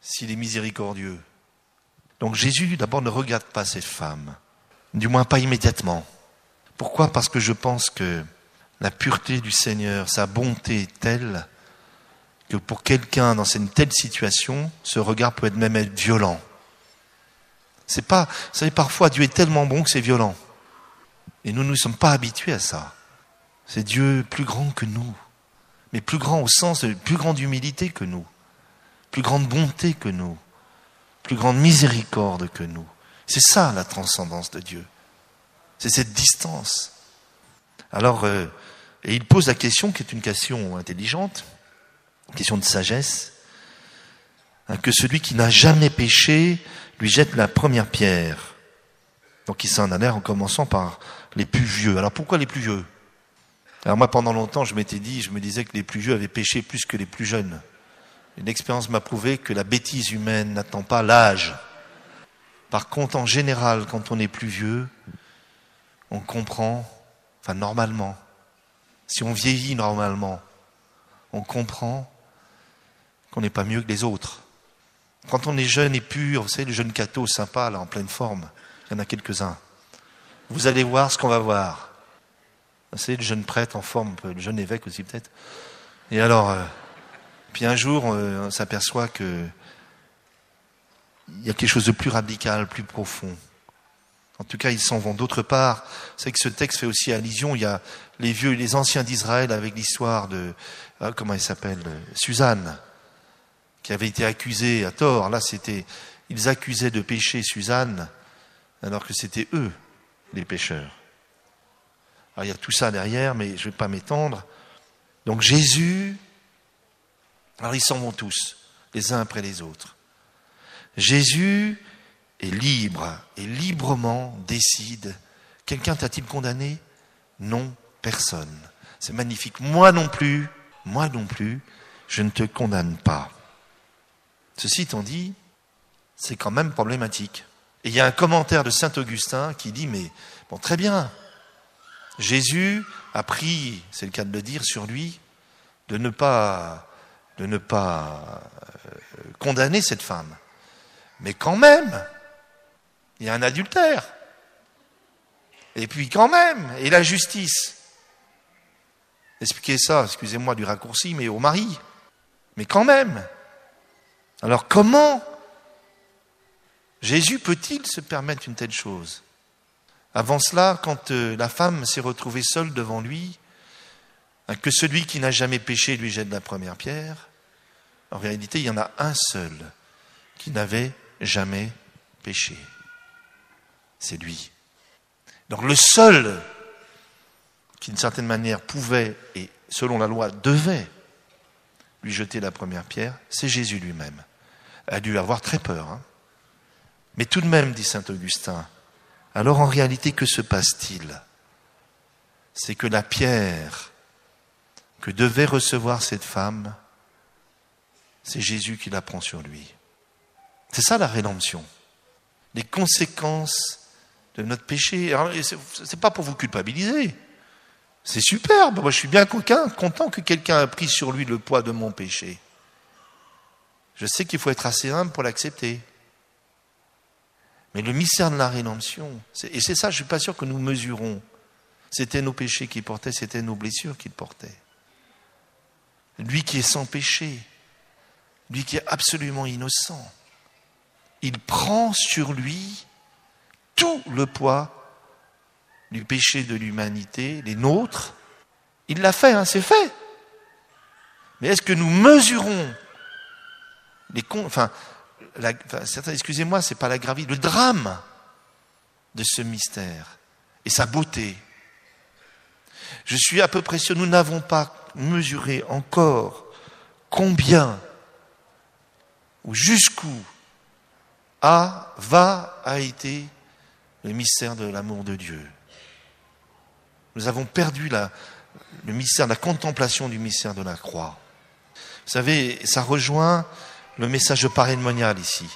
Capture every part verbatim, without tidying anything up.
s'il est miséricordieux. Donc Jésus, d'abord, ne regarde pas cette femme, du moins pas immédiatement. Pourquoi ? Parce que je pense que la pureté du Seigneur, sa bonté est telle que pour quelqu'un dans une telle situation, ce regard peut être même être violent. C'est pas, vous savez, parfois Dieu est tellement bon que c'est violent. Et nous ne nous sommes pas habitués à ça. C'est Dieu plus grand que nous, mais plus grand au sens de plus grande humilité que nous, plus grande bonté que nous, plus grande miséricorde que nous. C'est ça la transcendance de Dieu. C'est cette distance. Alors, euh, et il pose la question qui est une question intelligente, une question de sagesse, hein, que celui qui n'a jamais péché lui jette la première pierre. Donc il s'en allait en commençant par les plus vieux. Alors pourquoi les plus vieux ? Alors moi pendant longtemps je m'étais dit, je me disais que les plus vieux avaient péché plus que les plus jeunes. Une expérience m'a prouvé que la bêtise humaine n'attend pas l'âge. Par contre, en général, quand on est plus vieux, on comprend, enfin normalement, si on vieillit normalement, on comprend qu'on n'est pas mieux que les autres. Quand on est jeune et pur, vous savez, le jeune catho sympa, là, en pleine forme, il y en a quelques-uns. Vous allez voir ce qu'on va voir. Vous savez, le jeune prêtre en forme, le jeune évêque aussi peut-être. Et alors, euh, puis un jour, euh, on s'aperçoit que il y a quelque chose de plus radical, plus profond. En tout cas, ils s'en vont. D'autre part, c'est que ce texte fait aussi allusion, il y a les vieux, les anciens d'Israël avec l'histoire de, ah, comment elle s'appelle, Suzanne, qui avait été accusée à tort. Là, c'était, ils accusaient de péché Suzanne, alors que c'était eux, les pécheurs. Alors, il y a tout ça derrière, mais je ne vais pas m'étendre. Donc Jésus, alors ils s'en vont tous, les uns après les autres. Jésus est libre et librement décide. Quelqu'un t'a-t-il condamné ? Non, personne. C'est magnifique. Moi non plus, moi non plus, je ne te condamne pas. Ceci étant dit, c'est quand même problématique. Et il y a un commentaire de saint Augustin qui dit, mais bon, très bien, Jésus a pris, c'est le cas de le dire, sur lui, de ne pas, de ne pas euh, condamner cette femme. Mais quand même, il y a un adultère. Et puis quand même, et la justice. Expliquez ça, excusez-moi du raccourci, mais au mari. Mais quand même. Alors comment Jésus peut-il se permettre une telle chose ? Avant cela, quand euh, la femme s'est retrouvée seule devant lui, hein, que celui qui n'a jamais péché lui jette la première pierre, en réalité, il y en a un seul qui n'avait jamais péché. C'est lui. Donc le seul qui, d'une certaine manière, pouvait et, selon la loi, devait lui jeter la première pierre, c'est Jésus lui-même. Il a dû avoir très peur. Hein. Mais tout de même, dit saint Augustin, alors en réalité, que se passe-t-il ? C'est que la pierre que devait recevoir cette femme, c'est Jésus qui la prend sur lui. C'est ça la rédemption. Les conséquences de notre péché. Alors, c'est, c'est pas pour vous culpabiliser. C'est superbe. Moi, je suis bien content que quelqu'un a pris sur lui le poids de mon péché. Je sais qu'il faut être assez humble pour l'accepter. Mais le mystère de la rédemption, c'est, et c'est ça, je ne suis pas sûr que nous mesurons. C'était nos péchés qu'il portait, c'était nos blessures qu'il portait. Lui qui est sans péché, lui qui est absolument innocent, il prend sur lui tout le poids du péché de l'humanité, les nôtres. Il l'a fait, hein, c'est fait. Mais est-ce que nous mesurons les con... enfin, la... enfin, certains, excusez-moi, c'est pas la gravité, le drame de ce mystère et sa beauté. Je suis à peu près sûr, nous n'avons pas mesuré encore combien ou jusqu'où a, va, a été le mystère de l'amour de Dieu. Nous avons perdu la, le mystère, la contemplation du mystère de la croix. Vous savez, ça rejoint le message parémonial ici.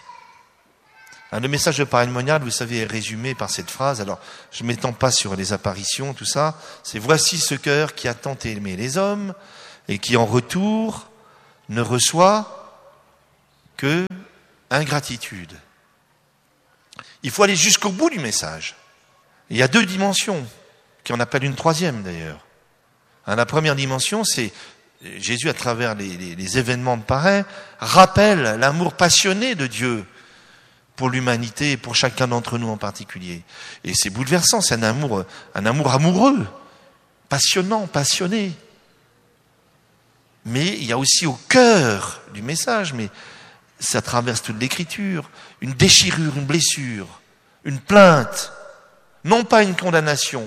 Le message parémonial, vous savez, est résumé par cette phrase. Alors, je ne m'étends pas sur les apparitions, tout ça. C'est « Voici ce cœur qui a tant aimé les hommes et qui, en retour, ne reçoit que ingratitude. Il faut aller jusqu'au bout du message. Il y a deux dimensions, qui en appellent une troisième d'ailleurs. La première dimension, c'est Jésus, à travers les, les, les événements de pareil, rappelle l'amour passionné de Dieu pour l'humanité et pour chacun d'entre nous en particulier. Et c'est bouleversant, c'est un amour, un amour amoureux, passionnant, passionné. Mais il y a aussi au cœur du message, mais ça traverse toute l'écriture, une déchirure, une blessure, une plainte, non pas une condamnation,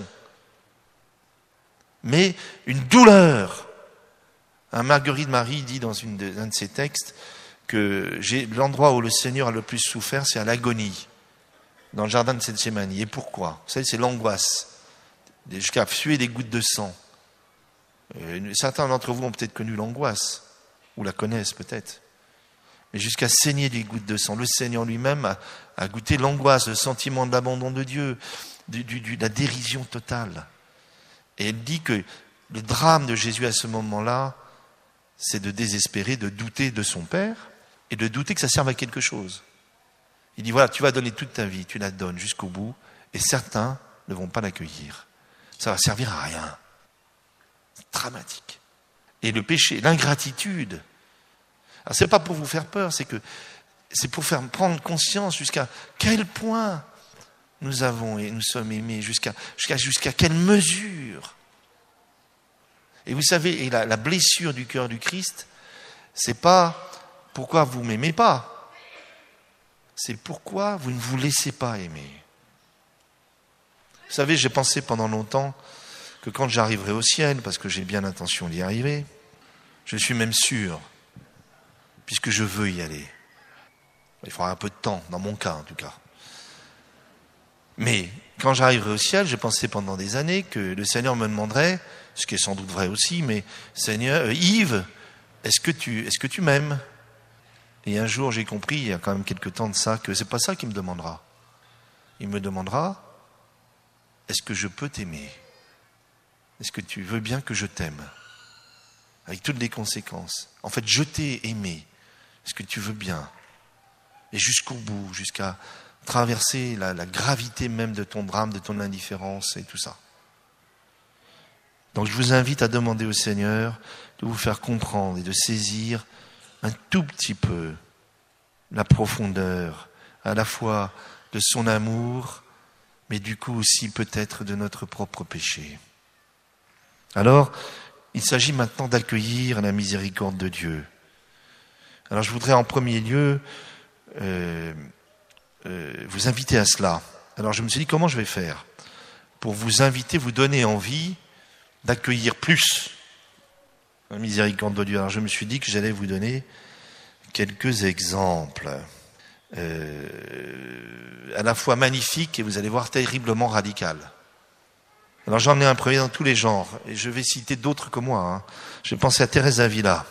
mais une douleur. Un Marguerite Marie dit dans une de, un de ses textes que j'ai, l'endroit où le Seigneur a le plus souffert, c'est à l'agonie, dans le jardin de Gethsémani. Et pourquoi ? Vous savez, c'est l'angoisse, jusqu'à suer des gouttes de sang. Euh, certains d'entre vous ont peut-être connu l'angoisse, ou la connaissent peut-être, mais jusqu'à saigner des gouttes de sang. Le Seigneur lui-même a, a goûté l'angoisse, le sentiment de l'abandon de Dieu, du, du, du, de la dérision totale. Et elle dit que le drame de Jésus à ce moment-là, c'est de désespérer, de douter de son Père et de douter que ça serve à quelque chose. Il dit, voilà, tu vas donner toute ta vie, tu la donnes jusqu'au bout, et certains ne vont pas l'accueillir. Ça va servir à rien. C'est dramatique. Et le péché, l'ingratitude, alors c'est pas pour vous faire peur, c'est que c'est pour faire prendre conscience jusqu'à quel point nous avons et nous sommes aimés, jusqu'à, jusqu'à, jusqu'à quelle mesure. Et vous savez, et la, la blessure du cœur du Christ, c'est pas pourquoi vous m'aimez pas, c'est pourquoi vous ne vous laissez pas aimer. Vous savez, j'ai pensé pendant longtemps que quand j'arriverai au ciel, parce que j'ai bien l'intention d'y arriver, je suis même sûr, puisque je veux y aller. Il faudra un peu de temps, dans mon cas en tout cas. Mais quand j'arriverai au ciel, j'ai pensé pendant des années que le Seigneur me demanderait, ce qui est sans doute vrai aussi, mais Seigneur, euh, Yves, est-ce que tu, est-ce que tu m'aimes ? Et un jour, j'ai compris, il y a quand même quelque temps de ça, que c'est pas ça qu'il me demandera. Il me demandera, est-ce que je peux t'aimer ? Est-ce que tu veux bien que je t'aime ? Avec toutes les conséquences. En fait, je t'ai aimé. Est-ce que tu veux bien ? Et jusqu'au bout, jusqu'à traverser la, la gravité même de ton drame, de ton indifférence et tout ça. Donc je vous invite à demander au Seigneur de vous faire comprendre et de saisir un tout petit peu la profondeur à la fois de son amour, mais du coup aussi peut-être de notre propre péché. Alors, il s'agit maintenant d'accueillir la miséricorde de Dieu. Alors je voudrais en premier lieu euh, euh, vous inviter à cela. Alors je me suis dit, comment je vais faire pour vous inviter, vous donner envie d'accueillir plus la miséricorde de Dieu. Alors je me suis dit que j'allais vous donner quelques exemples euh, à la fois magnifiques et vous allez voir terriblement radicales. Alors j'en ai un premier dans tous les genres et je vais citer d'autres que moi. Hein. Je pensais à Thérèse d'Avila.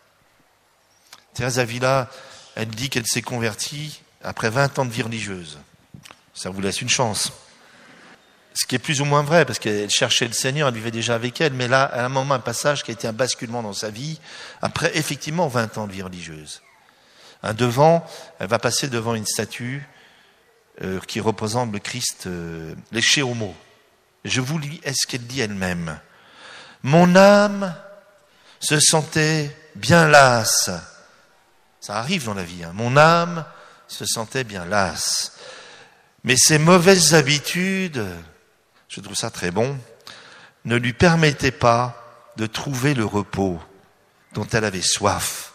Thérèse d'Avila, elle dit qu'elle s'est convertie après vingt ans de vie religieuse. Ça vous laisse une chance. Ce qui est plus ou moins vrai, parce qu'elle cherchait le Seigneur, elle vivait déjà avec elle, mais là, à un moment, un passage qui a été un basculement dans sa vie, après effectivement vingt ans de vie religieuse. Un devant, elle va passer devant une statue euh, qui représente le Christ, euh, l'Ecce Homo. Je vous lis ce qu'elle dit elle-même. « Mon âme se sentait bien lasse. » Ça arrive dans la vie. Hein. Mon âme se sentait bien lasse. Mais ses mauvaises habitudes, je trouve ça très bon, ne lui permettaient pas de trouver le repos dont elle avait soif.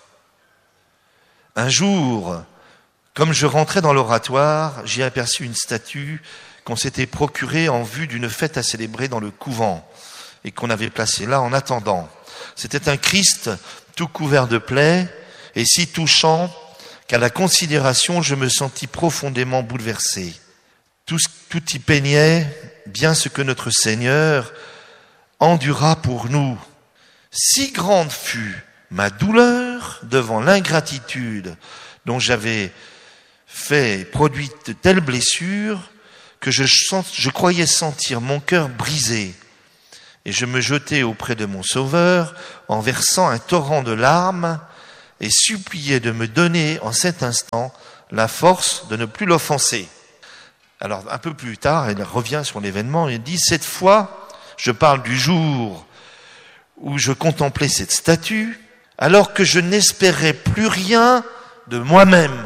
Un jour, comme je rentrais dans l'oratoire, j'y aperçus une statue qu'on s'était procurée en vue d'une fête à célébrer dans le couvent et qu'on avait placée là en attendant. C'était un Christ tout couvert de plaies et si touchant qu'à la considération, je me sentis profondément bouleversé. Tout, tout y peignait bien ce que notre Seigneur endura pour nous. Si grande fut ma douleur devant l'ingratitude dont j'avais fait, produit de telles blessures, que je, sens, je croyais sentir mon cœur brisé. Et je me jetai auprès de mon Sauveur en versant un torrent de larmes et suppliais de me donner en cet instant la force de ne plus l'offenser. Alors un peu plus tard, il revient sur l'événement et il dit « Cette fois, je parle du jour où je contemplais cette statue, alors que je n'espérais plus rien de moi-même.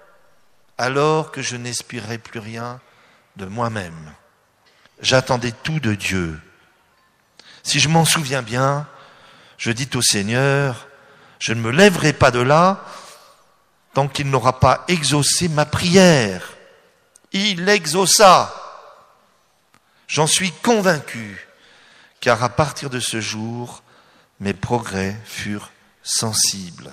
Alors que je n'espérais plus rien de moi-même. J'attendais tout de Dieu. Si je m'en souviens bien, je dis au Seigneur, je ne me lèverai pas de là tant qu'il n'aura pas exaucé ma prière. Il l'exauça. J'en suis convaincu, car à partir de ce jour, mes progrès furent sensibles,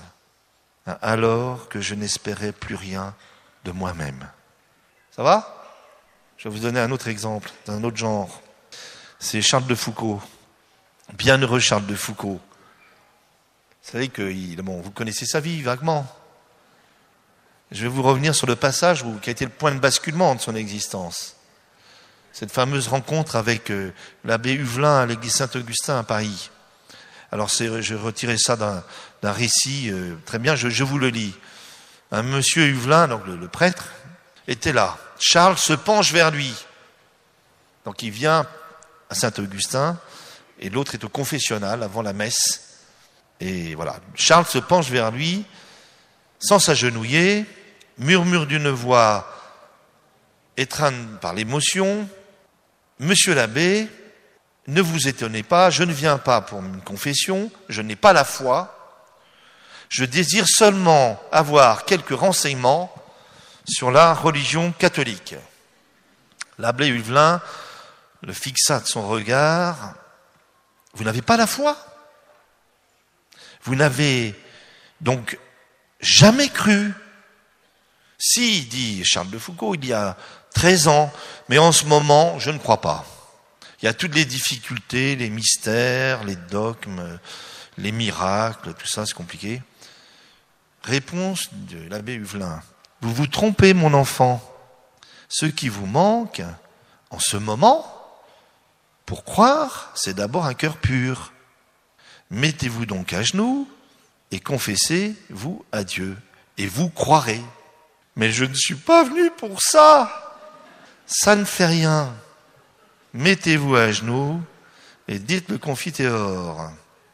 alors que je n'espérais plus rien de moi-même. Ça va ? Je vais vous donner un autre exemple, d'un autre genre. C'est Charles de Foucault. Bienheureux Charles de Foucault. Vous savez que, il, bon, vous connaissez sa vie vaguement. Je vais vous revenir sur le passage où, qui a été le point de basculement de son existence. Cette fameuse rencontre avec euh, l'abbé Huvelin à l'église Saint-Augustin à Paris. Alors, c'est, je retirais ça d'un, d'un récit, euh, très bien, je, je vous le lis. Un monsieur Huvelin, donc le, le prêtre, était là. Charles se penche vers lui. Donc, il vient à Saint-Augustin, et l'autre est au confessionnal avant la messe. Et voilà, Charles se penche vers lui, sans s'agenouiller, murmure d'une voix étreinte par l'émotion, « Monsieur l'abbé, ne vous étonnez pas, je ne viens pas pour une confession, je n'ai pas la foi, je désire seulement avoir quelques renseignements sur la religion catholique. » L'abbé Huvelin le fixa de son regard. « Vous n'avez pas la foi ? Vous n'avez donc jamais cru ? » Si, dit Charles de Foucault, il y a treize ans, mais en ce moment, je ne crois pas. Il y a toutes les difficultés, les mystères, les dogmes, les miracles, tout ça, c'est compliqué. Réponse de l'abbé Huvelin. Vous vous trompez, mon enfant. Ce qui vous manque, en ce moment, pour croire, c'est d'abord un cœur pur. Mettez-vous donc à genoux et confessez-vous à Dieu, et vous croirez. Mais je ne suis pas venu pour ça. Ça ne fait rien. Mettez-vous à genoux et dites le confiteor.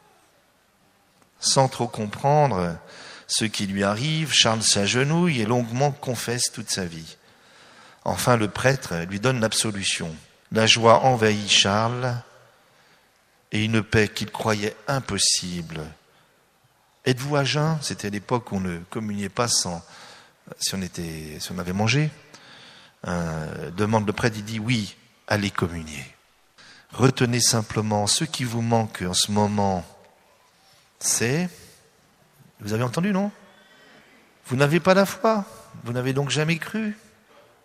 Sans trop comprendre ce qui lui arrive, Charles s'agenouille et longuement confesse toute sa vie. Enfin, le prêtre lui donne l'absolution. La joie envahit Charles et une paix qu'il croyait impossible. Êtes-vous à jeun ? C'était l'époque où on ne communiait pas sans, si on était, si on avait mangé. Euh, demande le prêtre, il dit oui, allez communier. Retenez simplement ce qui vous manque en ce moment. C'est, vous avez entendu, non ? Vous n'avez pas la foi, vous n'avez donc jamais cru. Hein ?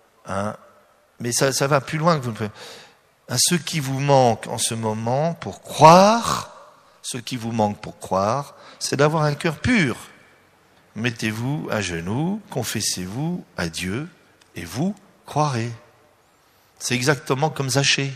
Mais ça, ça va plus loin que vous ne pouvez. Hein, ce qui vous manque en ce moment pour croire, ce qui vous manque pour croire, c'est d'avoir un cœur pur. Mettez-vous à genoux, confessez-vous à Dieu et vous croirez. C'est exactement comme Zachée.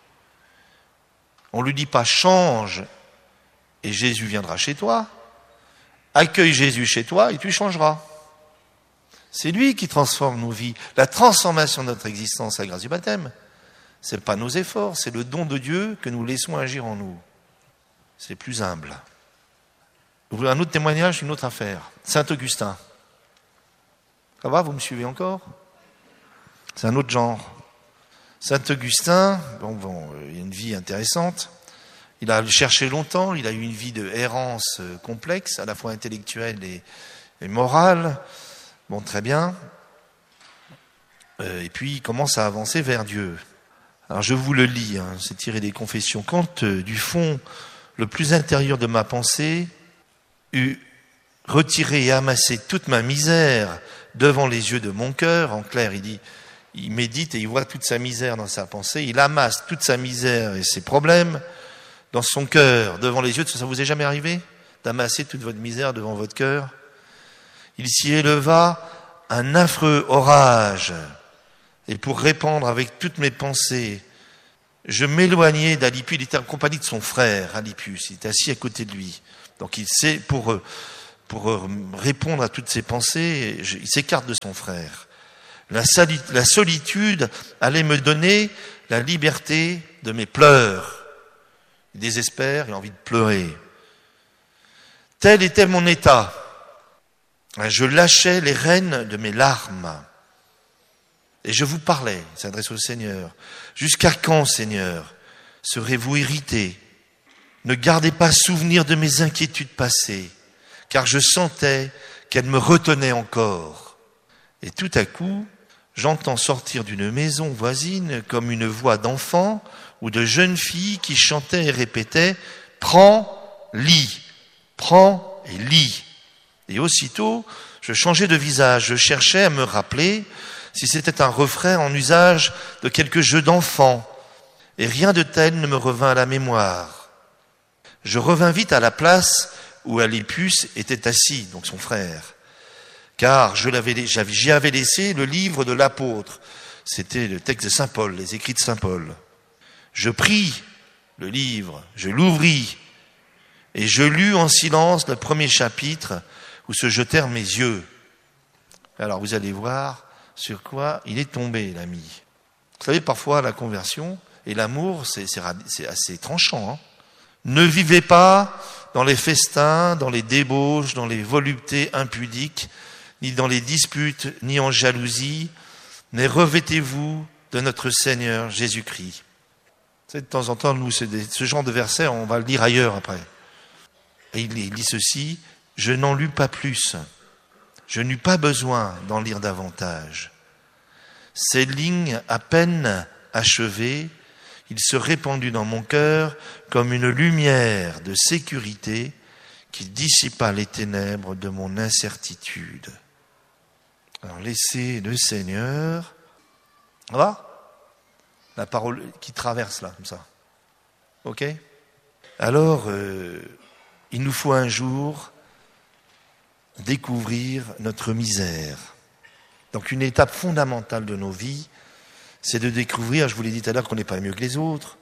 On ne lui dit pas change et Jésus viendra chez toi. Accueille Jésus chez toi et tu changeras. C'est lui qui transforme nos vies. La transformation de notre existence à la grâce du baptême, ce n'est pas nos efforts, c'est le don de Dieu que nous laissons agir en nous. C'est plus humble. Vous voulez un autre témoignage, une autre affaire. Saint-Augustin. Ça va, vous me suivez encore ? C'est un autre genre. Saint-Augustin, bon, bon, il a une vie intéressante. Il a cherché longtemps, il a eu une vie de errance complexe, à la fois intellectuelle et, et morale. Bon, très bien. Euh, et puis, il commence à avancer vers Dieu. Alors, je vous le lis, hein, c'est tiré des Confessions. Quand, euh, du fond le plus intérieur de ma pensée, eut retiré et amassé toute ma misère devant les yeux de mon cœur, en clair, il dit, il médite et il voit toute sa misère dans sa pensée, il amasse toute sa misère et ses problèmes dans son cœur, devant les yeux de... Ça vous est jamais arrivé d'amasser toute votre misère devant votre cœur ? Il s'y éleva un affreux orage, et pour répandre avec toutes mes pensées, je m'éloignai d'Alipius. Il était en compagnie de son frère, Alipius, il était assis à côté de lui. Donc il sait, pour, pour répondre à toutes ses pensées, il s'écarte de son frère. La, sali- la solitude allait me donner la liberté de mes pleurs. Il désespère, il a envie de pleurer. Tel était mon état. Je lâchais les rênes de mes larmes. Et je vous parlais, il s'adresse au Seigneur. Jusqu'à quand, Seigneur, serez-vous irrité? Ne gardez pas souvenir de mes inquiétudes passées, car je sentais qu'elles me retenaient encore. Et tout à coup, j'entends sortir d'une maison voisine comme une voix d'enfant ou de jeune fille qui chantait et répétait « Prends, lis, prends et lis ». Et aussitôt, je changeais de visage, je cherchais à me rappeler si c'était un refrain en usage de quelque jeu d'enfant, et rien de tel ne me revint à la mémoire. Je revins vite à la place où Alypius était assis, donc son frère, car je l'avais, j'y avais laissé le livre de l'apôtre. C'était le texte de saint Paul, les écrits de saint Paul. Je pris le livre, je l'ouvris, et je lus en silence le premier chapitre où se jetèrent mes yeux. Alors vous allez voir sur quoi il est tombé, l'ami. Vous savez, parfois la conversion et l'amour, c'est, c'est, c'est assez tranchant. Hein. Ne vivez pas dans les festins, dans les débauches, dans les voluptés impudiques, ni dans les disputes, ni en jalousie, mais revêtez-vous de notre Seigneur Jésus-Christ. Vous savez, de temps en temps, nous, c'est des, ce genre de verset, on va le lire ailleurs après. Et il, il dit ceci, « Je n'en lus pas plus. Je n'eus pas besoin d'en lire davantage. Ces lignes à peine achevées, il se répandit dans mon cœur comme une lumière de sécurité qui dissipa les ténèbres de mon incertitude. » Alors laissez le Seigneur, ça va ? La parole qui traverse là, comme ça. Ok ? Alors, euh, il nous faut un jour découvrir notre misère. Donc une étape fondamentale de nos vies, c'est de découvrir, je vous l'ai dit tout à l'heure, qu'on n'est pas mieux que les autres.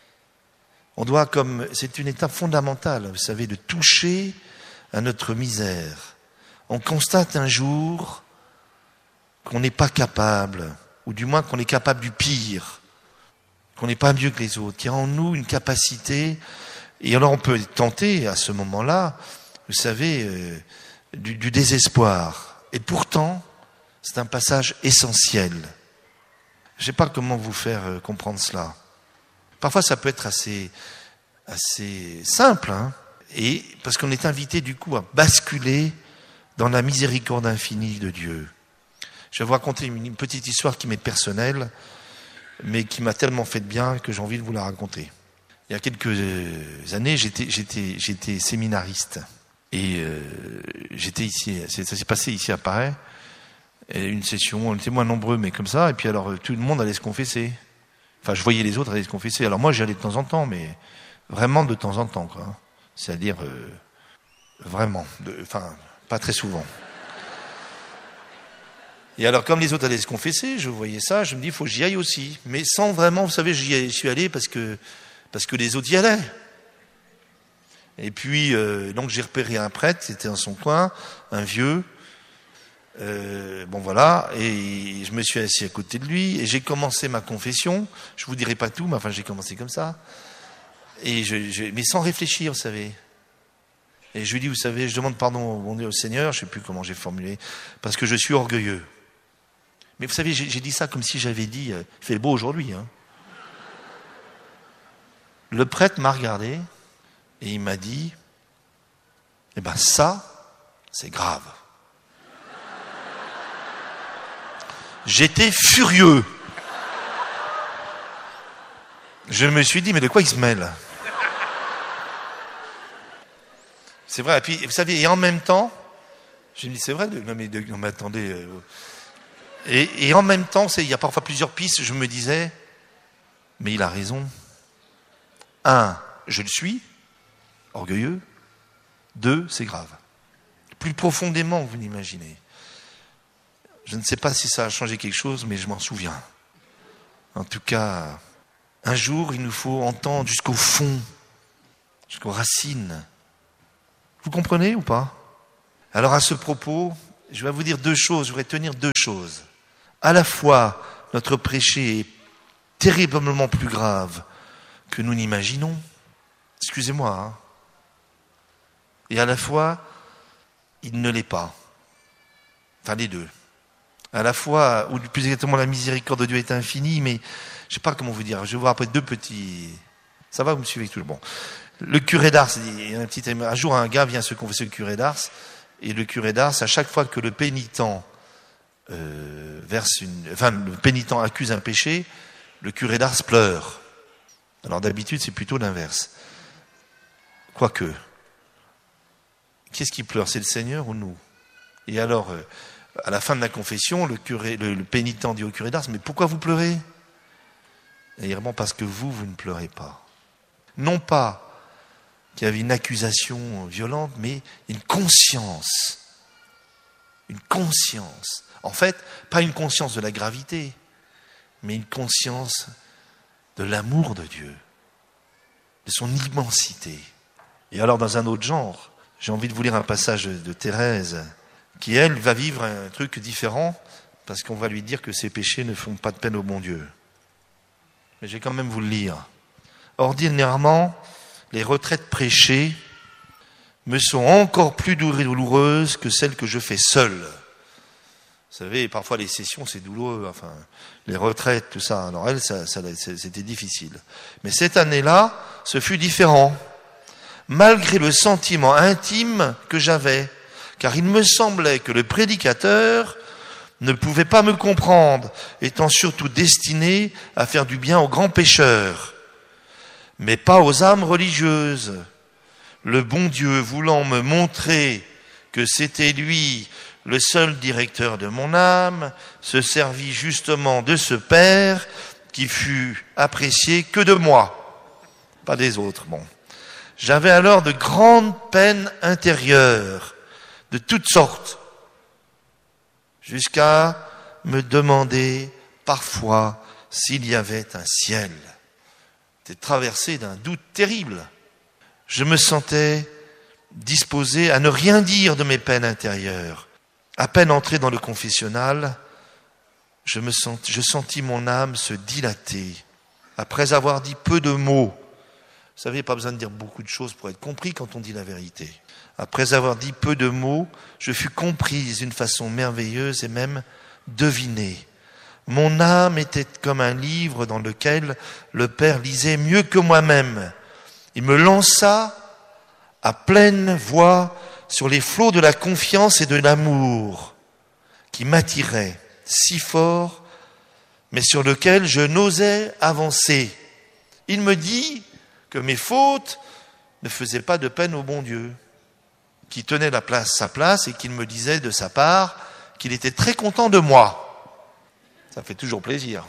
On doit, comme, c'est une étape fondamentale, vous savez, de toucher à notre misère. On constate un jour qu'on n'est pas capable, ou du moins qu'on est capable du pire, qu'on n'est pas mieux que les autres, qu'il y a en nous une capacité, et alors on peut être tenté à ce moment-là, vous savez, euh, du, du désespoir. Et pourtant, c'est un passage essentiel. Je ne sais pas comment vous faire euh, comprendre cela. Parfois, ça peut être assez, assez simple, hein, et parce qu'on est invité du coup à basculer dans la miséricorde infinie de Dieu. Je vais vous raconter une, une petite histoire qui m'est personnelle, mais qui m'a tellement fait de bien que j'ai envie de vous la raconter. Il y a quelques années, j'étais, j'étais, j'étais séminariste. Et euh, j'étais ici, ça s'est passé ici à Paris, et une session, on était moins nombreux, mais comme ça, et puis alors tout le monde allait se confesser. Enfin, je voyais les autres aller se confesser. Alors moi, j'y allais de temps en temps, mais vraiment de temps en temps, quoi. C'est-à-dire, euh, vraiment, de, enfin, pas très souvent. Et alors, comme les autres allaient se confesser, je voyais ça, je me dis, il faut que j'y aille aussi. Mais sans vraiment, vous savez, j'y suis allé parce que, parce que les autres y allaient. Et puis, euh, donc j'ai repéré un prêtre, c'était dans son coin, un vieux. Euh, bon voilà, et je me suis assis à côté de lui, et j'ai commencé ma confession. Je vous dirai pas tout, mais enfin j'ai commencé comme ça. Et je, je, mais sans réfléchir, vous savez. Et je lui dis, vous savez, je demande pardon au bon Dieu, au Seigneur, je sais plus comment j'ai formulé, parce que je suis orgueilleux. Mais vous savez, j'ai, j'ai dit ça comme si j'avais dit, euh, il fait beau aujourd'hui. Hein. Le prêtre m'a regardé et il m'a dit, eh ben ça, c'est grave. J'étais furieux. Je me suis dit, mais de quoi il se mêle ? C'est vrai, et puis, vous savez, et en même temps, j'ai dit, c'est vrai, non mais, non, mais attendez, euh, et, et en même temps, c'est, il y a parfois plusieurs pistes, je me disais, mais il a raison. Un, je le suis, orgueilleux. Deux, c'est grave. Plus profondément que vous n'imaginez. Je ne sais pas si ça a changé quelque chose, mais je m'en souviens. En tout cas, un jour, il nous faut entendre jusqu'au fond, jusqu'aux racines. Vous comprenez ou pas ? Alors à ce propos, je vais vous dire deux choses, je voudrais tenir deux choses. À la fois, notre péché est terriblement plus grave que nous n'imaginons. Excusez-moi. Hein. Et à la fois, il ne l'est pas. Enfin, les deux. À la fois, ou plus exactement, la miséricorde de Dieu est infinie, mais je ne sais pas comment vous dire. Je vais vous rappeler deux petits... Ça va, vous me suivez tout le bon. Le curé d'Ars, un, petit... un jour, un gars vient se confesser au curé d'Ars, et le curé d'Ars, à chaque fois que le pénitent euh, verse une... Enfin, le pénitent accuse un péché, le curé d'Ars pleure. Alors d'habitude, c'est plutôt l'inverse. Quoique, qu'est-ce qui pleure? C'est le Seigneur ou nous? Et alors, euh, à la fin de la confession, le, curé, le, le pénitent dit au curé d'Ars, mais pourquoi vous pleurez? Et il répond, parce que vous, vous ne pleurez pas. Non pas qu'il y avait une accusation violente, mais une conscience. Une conscience. En fait, pas une conscience de la gravité, mais une conscience de l'amour de Dieu, de son immensité. Et alors, dans un autre genre, j'ai envie de vous lire un passage de Thérèse, qui, elle, va vivre un truc différent, parce qu'on va lui dire que ses péchés ne font pas de peine au bon Dieu. Mais je vais quand même vous le lire. Ordinairement, les retraites prêchées me sont encore plus douloureuses que celles que je fais seul. Vous savez, parfois les sessions, c'est douloureux, enfin, les retraites, tout ça. Alors elle, ça, ça, c'était difficile. Mais cette année-là, ce fut différent. Malgré le sentiment intime que j'avais, car il me semblait que le prédicateur ne pouvait pas me comprendre, étant surtout destiné à faire du bien aux grands pécheurs, mais pas aux âmes religieuses. Le bon Dieu voulant me montrer que c'était lui le seul directeur de mon âme, se servit justement de ce Père qui fut apprécié que de moi, pas des autres. Bon. J'avais alors de grandes peines intérieures, de toutes sortes, jusqu'à me demander parfois s'il y avait un ciel. J'étais traversé d'un doute terrible. Je me sentais disposé à ne rien dire de mes peines intérieures. À peine entré dans le confessionnal, je, me sent, je sentis mon âme se dilater. Après avoir dit peu de mots, vous savez, pas besoin de dire beaucoup de choses pour être compris quand on dit la vérité. Après avoir dit peu de mots, je fus comprise d'une façon merveilleuse et même devinée. Mon âme était comme un livre dans lequel le Père lisait mieux que moi-même. Il me lança à pleine voix sur les flots de la confiance et de l'amour qui m'attiraient si fort, mais sur lequel je n'osais avancer. Il me dit que mes fautes ne faisaient pas de peine au bon Dieu, qui tenait la place, sa place, et qu'il me disait de sa part qu'il était très content de moi. Ça fait toujours plaisir.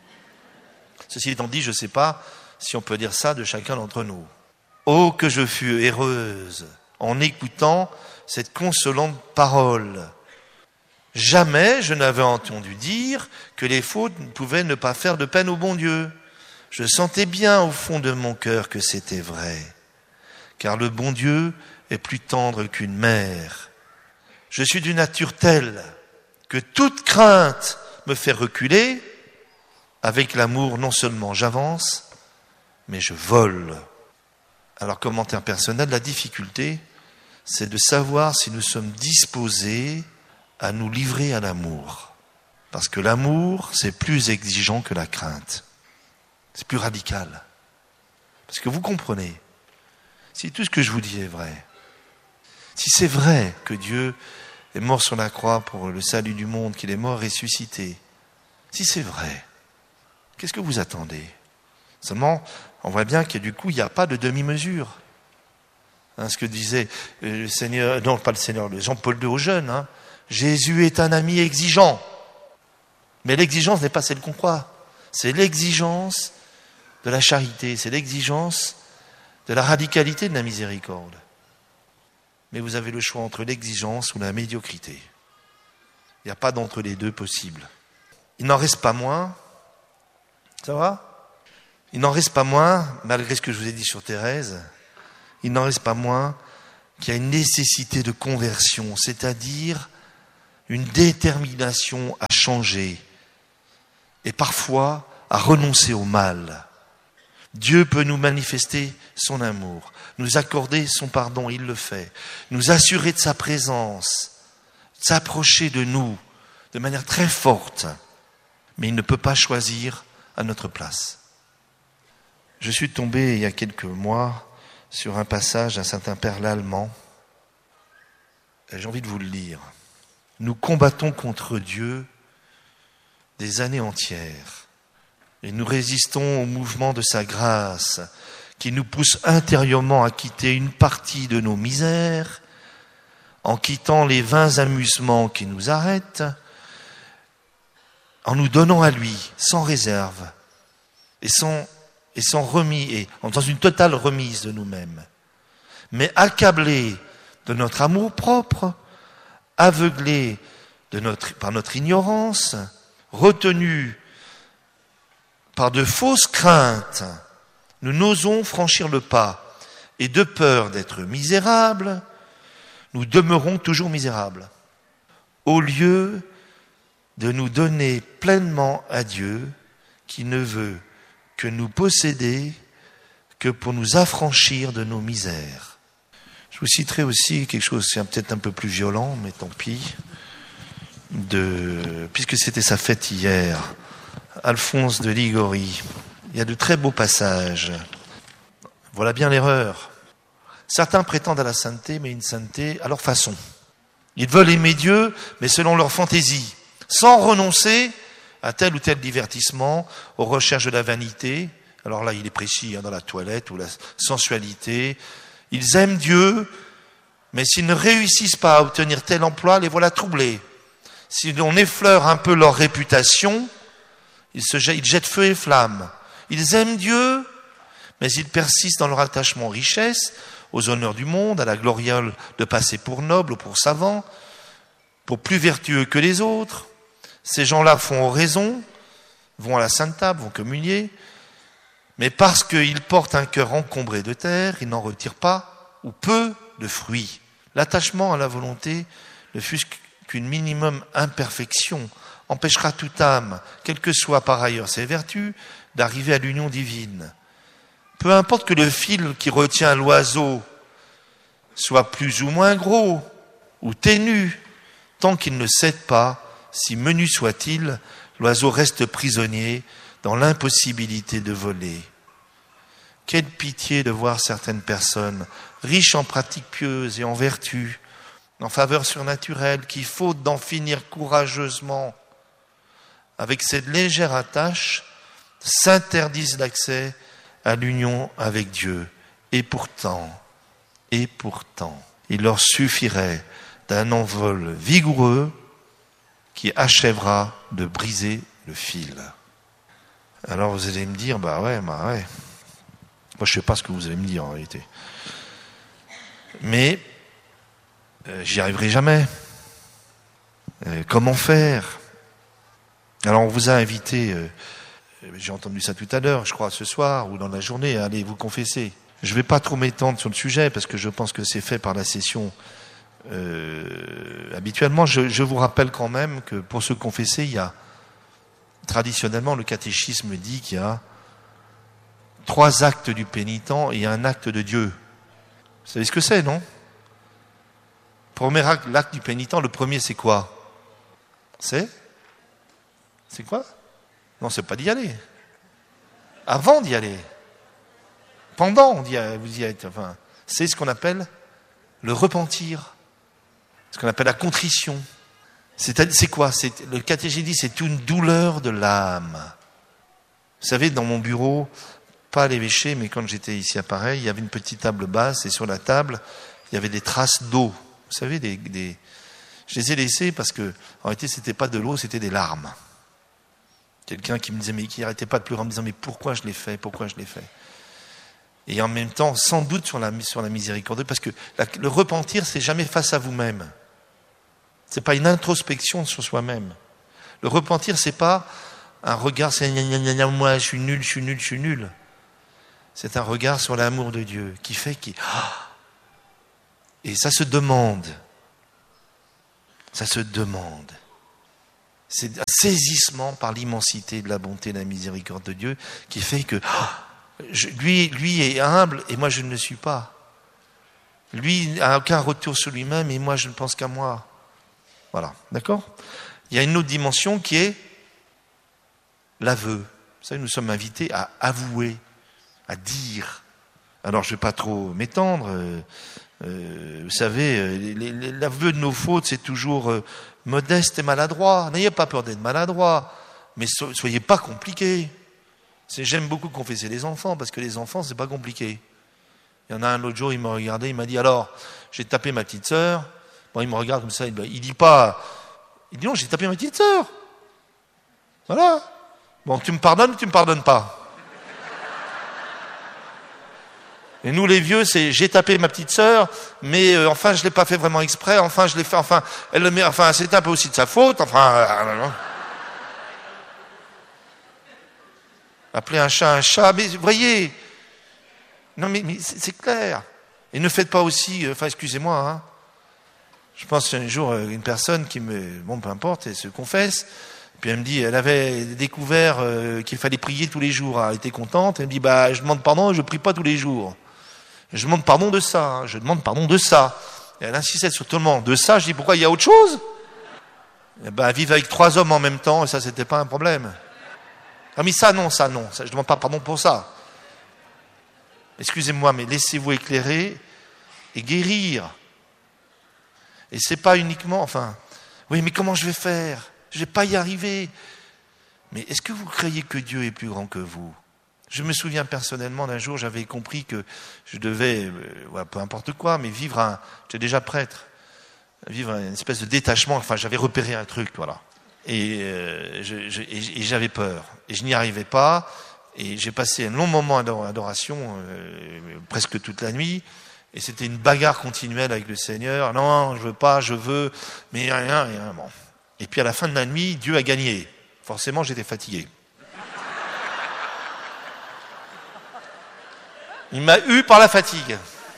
Ceci étant dit, je ne sais pas si on peut dire ça de chacun d'entre nous. Oh, que je fus heureuse en écoutant cette consolante parole. Jamais je n'avais entendu dire que les fautes pouvaient ne pas faire de peine au bon Dieu. Je sentais bien au fond de mon cœur que c'était vrai, car le bon Dieu est plus tendre qu'une mère. Je suis d'une nature telle que toute crainte me fait reculer. Avec l'amour, non seulement j'avance, mais je vole. Alors, commentaire personnel, la difficulté, c'est de savoir si nous sommes disposés à nous livrer à l'amour. Parce que l'amour, c'est plus exigeant que la crainte. C'est plus radical. Parce que vous comprenez, si tout ce que je vous dis est vrai, si c'est vrai que Dieu est mort sur la croix pour le salut du monde, qu'il est mort ressuscité, si c'est vrai, qu'est-ce que vous attendez? Seulement, on voit bien que du coup, il n'y a pas de demi-mesure. Hein, ce que disait le Seigneur, non pas le Seigneur, le Jean-Paul deux aux jeunes, hein, Jésus est un ami exigeant. Mais l'exigence n'est pas celle qu'on croit. C'est l'exigence de la charité, c'est l'exigence de la radicalité de la miséricorde. Mais vous avez le choix entre l'exigence ou la médiocrité. Il n'y a pas d'entre les deux possible. Il n'en reste pas moins, ça va ? Il n'en reste pas moins, malgré ce que je vous ai dit sur Thérèse, il n'en reste pas moins qu'il y a une nécessité de conversion, c'est-à-dire une détermination à changer et parfois à renoncer au mal. Dieu peut nous manifester son amour, nous accorder son pardon, il le fait, nous assurer de sa présence, s'approcher de nous de manière très forte, mais il ne peut pas choisir à notre place. Je suis tombé il y a quelques mois sur un passage d'un certain père Lallemand, et j'ai envie de vous le lire. Nous combattons contre Dieu des années entières et nous résistons au mouvement de sa grâce qui nous pousse intérieurement à quitter une partie de nos misères en quittant les vains amusements qui nous arrêtent, en nous donnant à lui sans réserve et sans, et sans remis, et dans une totale remise de nous-mêmes, mais accablés de notre amour propre, aveuglés de notre, par notre ignorance, retenus par de fausses craintes, nous n'osons franchir le pas, et de peur d'être misérables, nous demeurons toujours misérables, au lieu de nous donner pleinement à Dieu, qui ne veut que nous posséder que pour nous affranchir de nos misères. Je vous citerai aussi quelque chose, c'est peut-être un peu plus violent, mais tant pis, de, puisque c'était sa fête hier, Alphonse de Liguori. Il y a de très beaux passages. Voilà bien l'erreur. Certains prétendent à la sainteté, mais une sainteté à leur façon. Ils veulent aimer Dieu, mais selon leur fantaisie, sans renoncer à tel ou tel divertissement, aux recherches de la vanité. Alors là, il est précis, hein, dans la toilette ou la sensualité. Ils aiment Dieu, mais s'ils ne réussissent pas à obtenir tel emploi, les voilà troublés. Si on effleure un peu leur réputation, ils, se jettent, ils jettent feu et flamme. Ils aiment Dieu, mais ils persistent dans leur attachement aux richesses, aux honneurs du monde, à la gloriole de passer pour nobles ou pour savants, pour plus vertueux que les autres. Ces gens-là font oraison, vont à la Sainte Table, vont communier, mais parce qu'ils portent un cœur encombré de terre, ils n'en retirent pas ou peu de fruits. L'attachement à la volonté, ne fût-ce qu'une minimum imperfection, empêchera toute âme, quelles que soient par ailleurs ses vertus, d'arriver à l'union divine. Peu importe que le fil qui retient l'oiseau soit plus ou moins gros ou ténu, tant qu'il ne cède pas, si menu soit-il, l'oiseau reste prisonnier dans l'impossibilité de voler. Quelle pitié de voir certaines personnes, riches en pratiques pieuses et en vertus, en faveurs surnaturelles, qui, faute d'en finir courageusement avec cette légère attache, s'interdisent l'accès à l'union avec Dieu. Et pourtant, et pourtant, il leur suffirait d'un envol vigoureux qui achèvera de briser le fil. Alors vous allez me dire, bah ouais, bah ouais. Moi je sais pas ce que vous allez me dire en réalité. Mais euh, j'y arriverai jamais. Euh, comment faire ? Alors on vous a invité, euh, j'ai entendu ça tout à l'heure, je crois ce soir ou dans la journée, à aller vous confesser. Je ne vais pas trop m'étendre sur le sujet parce que je pense que c'est fait par la session euh, habituellement. Je, je vous rappelle quand même que pour se confesser, il y a traditionnellement le catéchisme dit qu'il y a trois actes du pénitent et un acte de Dieu. Vous savez ce que c'est, non ? Premier acte, l'acte du pénitent, le premier c'est quoi ? C'est C'est quoi ? Non, c'est pas d'y aller. Avant d'y aller. Pendant, d'y aller, vous y êtes. Enfin, c'est ce qu'on appelle le repentir. Ce qu'on appelle la contrition. C'est, c'est quoi ? C'est, le catéchisme dit c'est une douleur de l'âme. Vous savez, dans mon bureau, pas à l'évêché, mais quand j'étais ici à Pareil, il y avait une petite table basse et sur la table, il y avait des traces d'eau. Vous savez, des, des... je les ai laissées parce que, en réalité, c'était pas de l'eau, c'était des larmes. Quelqu'un qui me disait, mais qui n'arrêtait pas de pleurer en me disant, mais pourquoi je l'ai fait, pourquoi je l'ai fait ? Et en même temps, sans doute sur la, sur la miséricorde, parce que la, le repentir, c'est jamais face à vous-même. C'est pas une introspection sur soi-même. Le repentir, c'est pas un regard, c'est gna gna gna gna, moi je suis nul, je suis nul, je suis nul. C'est un regard sur l'amour de Dieu qui fait qu'il, oh, Et ça se demande. Ça se demande. C'est un saisissement par l'immensité de la bonté et de la miséricorde de Dieu qui fait que oh, je, lui, lui est humble et moi je ne le suis pas. Lui n'a aucun retour sur lui-même et moi je ne pense qu'à moi. Voilà, d'accord ? Il y a une autre dimension qui est l'aveu. Vous savez, nous sommes invités à avouer, à dire. Alors je ne vais pas trop m'étendre. Euh, euh, vous savez, euh, les, les, l'aveu de nos fautes, c'est toujours euh, modeste et maladroit. N'ayez pas peur d'être maladroit, mais so, soyez pas compliqués. C'est, j'aime beaucoup confesser les enfants, parce que les enfants, c'est pas compliqué. Il y en a un l'autre jour, il m'a regardé, il m'a dit, alors, j'ai tapé ma petite sœur. Bon, il me regarde comme ça, il, il dit pas, il dit non, j'ai tapé ma petite sœur. Voilà. Bon, tu me pardonnes ou tu me pardonnes pas? Et nous, les vieux, c'est j'ai tapé ma petite sœur, mais euh, enfin, je l'ai pas fait vraiment exprès. Enfin, je l'ai fait. Enfin, elle le met. Enfin, c'était un peu aussi de sa faute. Enfin, euh, appeler un chat un chat. Mais vous voyez, non, mais, mais c'est, c'est clair. Et ne faites pas aussi. Enfin, excusez-moi. Hein, je pense un jour une personne qui me, bon, peu importe, elle se confesse. Puis elle me dit, elle avait découvert euh, qu'il fallait prier tous les jours. Elle était contente. Elle me dit, bah, je demande pardon, je prie pas tous les jours. Je demande pardon de ça, hein, je demande pardon de ça. Et elle insistait sur tout le monde. De ça, je dis, pourquoi il y a autre chose? Eh ben, vivre avec trois hommes en même temps, et ça, c'était pas un problème. Ah, mais ça, non, ça, non. Ça, je demande pas pardon pour ça. Excusez-moi, mais laissez-vous éclairer et guérir. Et c'est pas uniquement, enfin, oui, mais comment je vais faire? Je vais pas y arriver. Mais est-ce que vous croyez que Dieu est plus grand que vous? Je me souviens personnellement d'un jour, j'avais compris que je devais, euh, ouais, peu importe quoi, mais vivre un, j'étais déjà prêtre, vivre une espèce de détachement, enfin j'avais repéré un truc, voilà. Et, euh, je, je, et, et j'avais peur, et je n'y arrivais pas, et j'ai passé un long moment à l'adoration, euh, presque toute la nuit, et c'était une bagarre continuelle avec le Seigneur, non, je veux pas, je veux, mais rien, rien, bon. Et puis à la fin de la nuit, Dieu a gagné. Forcément, j'étais fatigué. Il m'a eu par la fatigue.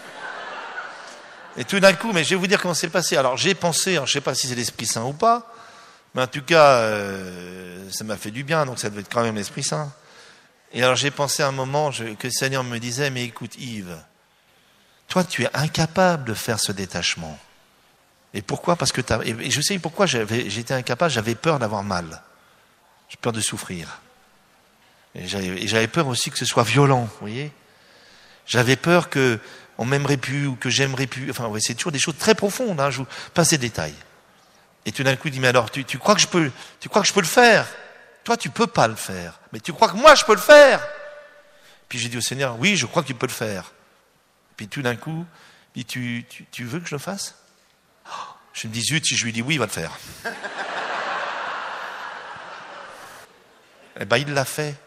Et tout d'un coup, mais je vais vous dire comment c'est passé. Alors j'ai pensé, alors, je ne sais pas si c'est l'Esprit Saint ou pas, mais en tout cas, euh, ça m'a fait du bien, donc ça devait être quand même l'Esprit Saint. Et alors j'ai pensé à un moment je, que le Seigneur me disait, mais écoute Yves, toi tu es incapable de faire ce détachement. Et pourquoi? Parce que t'as, et je sais pourquoi j'avais, j'étais incapable, j'avais peur d'avoir mal. J'ai peur de souffrir. Et j'avais, et j'avais peur aussi que ce soit violent, vous voyez. J'avais peur que on m'aimerait plus ou que j'aimerais plus. Enfin, ouais, c'est toujours des choses très profondes. Hein, je vous passe ces détails. Et tout d'un coup, il dit mais alors, tu, tu crois que je peux, tu crois que je peux le faire? Toi, tu peux pas le faire. Mais tu crois que moi, je peux le faire? Puis j'ai dit au Seigneur, oui, je crois que tu peux le faire. Puis tout d'un coup, il dit tu, tu, tu veux que je le fasse? Je me dis zut, si je lui dis oui, il va le faire. Eh ben, il l'a fait.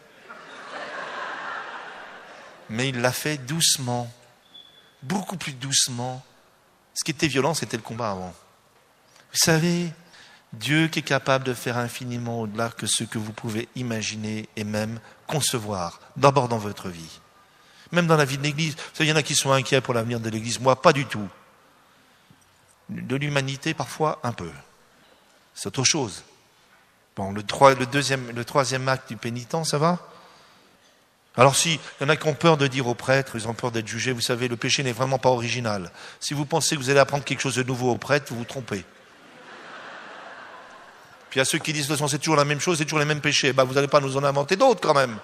Mais il l'a fait doucement, beaucoup plus doucement. Ce qui était violent, c'était le combat avant. Vous savez, Dieu qui est capable de faire infiniment au-delà que ce que vous pouvez imaginer et même concevoir, d'abord dans votre vie. Même dans la vie de l'Église. Vous savez, il y en a qui sont inquiets pour l'avenir de l'Église. Moi, pas du tout. De l'humanité, parfois, un peu. C'est autre chose. Bon, le, trois, le, deuxième, le troisième acte du pénitent, ça va? Alors si, il y en a qui ont peur de dire aux prêtres, ils ont peur d'être jugés, vous savez, le péché n'est vraiment pas original. Si vous pensez que vous allez apprendre quelque chose de nouveau aux prêtres, vous vous trompez. Puis à ceux qui disent, de toute façon, c'est toujours la même chose, c'est toujours les mêmes péchés, ben, vous n'allez pas nous en inventer d'autres quand même.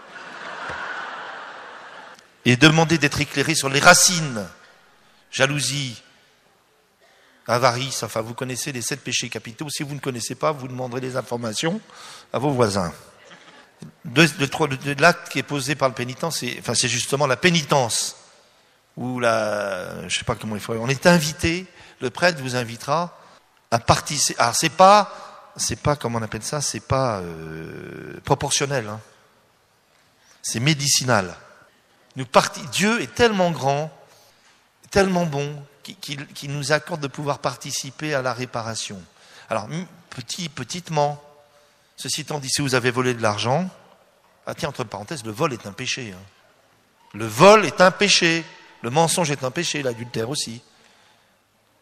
Et demander d'être éclairé sur les racines. Jalousie, avarice, enfin vous connaissez les sept péchés capitaux. Si vous ne connaissez pas, vous demanderez les informations à vos voisins. De, de, de, de l'acte qui est posé par le pénitent, c'est, enfin, c'est justement la pénitence. Ou la, je sais pas comment il faut. On est invité, le prêtre vous invitera à participer. Alors c'est pas, c'est pas comment on appelle ça, c'est pas euh, proportionnel. Hein. C'est médicinal. Nous parti, Dieu est tellement grand, tellement bon, qu'il, qu'il nous accorde de pouvoir participer à la réparation. Alors petit, petitement. Ceci étant dit, si vous avez volé de l'argent, ah tiens, entre parenthèses, le vol est un péché. Hein. Le vol est un péché. Le mensonge est un péché, l'adultère aussi.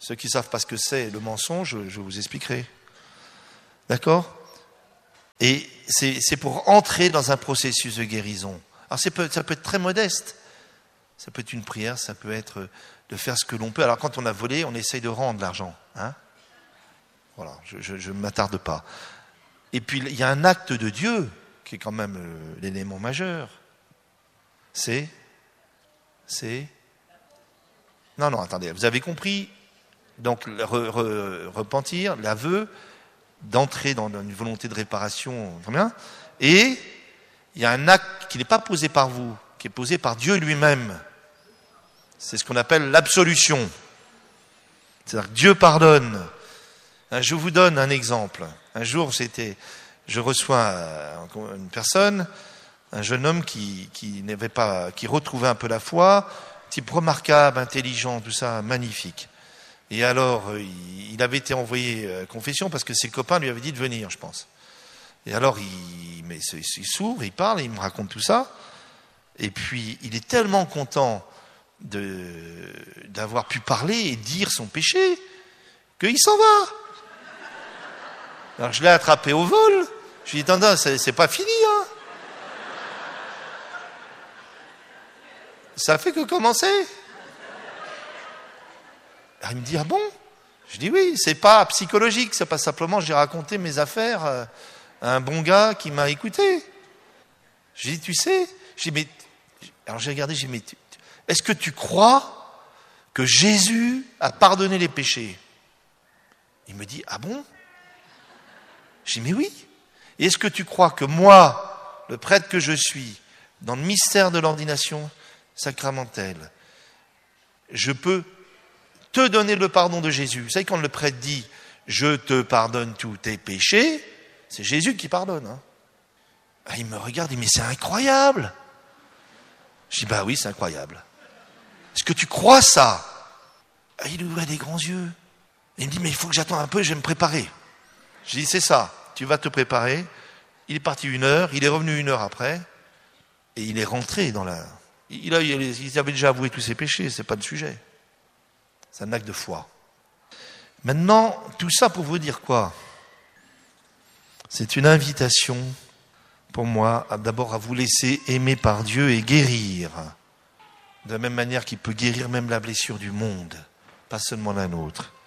Ceux qui ne savent pas ce que c'est le mensonge, je vous expliquerai. D'accord ? Et c'est, c'est pour entrer dans un processus de guérison. Alors c'est peut, ça peut être très modeste. Ça peut être une prière, ça peut être de faire ce que l'on peut. Alors quand on a volé, on essaye de rendre l'argent. Hein ? Voilà, je ne m'attarde pas. Et puis il y a un acte de Dieu qui est quand même euh, l'élément majeur. C'est... C'est... Non, non, attendez, vous avez compris. Donc, re, re, repentir, l'aveu, d'entrer dans une volonté de réparation, très bien. Et il y a un acte qui n'est pas posé par vous, qui est posé par Dieu lui-même. C'est ce qu'on appelle l'absolution. C'est-à-dire que Dieu pardonne. Je vous donne un exemple. Un jour, c'était, je reçois une personne, un jeune homme qui, qui n'avait pas, qui retrouvait un peu la foi, type remarquable, intelligent, tout ça, magnifique. Et alors, il avait été envoyé à confession parce que ses copains lui avaient dit de venir, je pense. Et alors, il, mais il s'ouvre, il parle, il me raconte tout ça. Et puis, il est tellement content de, d'avoir pu parler et dire son péché qu'il s'en va. Alors, je l'ai attrapé au vol. Je lui ai dit, attends, c'est, c'est pas fini, hein. Ça fait que commencer. Alors il me dit, ah bon ? Je dis oui, c'est pas psychologique, c'est pas simplement j'ai raconté mes affaires à un bon gars qui m'a écouté. Je dis, tu sais, je dis, mais, alors j'ai regardé, j'ai dit, mais est-ce que tu crois que Jésus a pardonné les péchés ? Il me dit, ah bon ? Je dis, mais oui. Et est-ce que tu crois que moi, le prêtre que je suis, dans le mystère de l'ordination sacramentelle, je peux te donner le pardon de Jésus. Vous savez, quand le prêtre dit « Je te pardonne tous tes péchés », c'est Jésus qui pardonne. Hein. Ah, il me regarde, il dit « Mais c'est incroyable !» Je dis « Bah oui, c'est incroyable. Est-ce que tu crois ça ?» Ah, il ouvrait des grands yeux. Il me dit « Mais il faut que j'attende un peu, je vais me préparer. » Je dis « C'est ça, tu vas te préparer. » Il est parti une heure, il est revenu une heure après, et il est rentré dans la... Il, a, il avait déjà avoué tous ses péchés, c'est pas le sujet. C'est un acte de foi. Maintenant, tout ça pour vous dire quoi ? C'est une invitation pour moi, à, d'abord à vous laisser aimer par Dieu et guérir. De la même manière qu'il peut guérir même la blessure du monde, pas seulement la nôtre.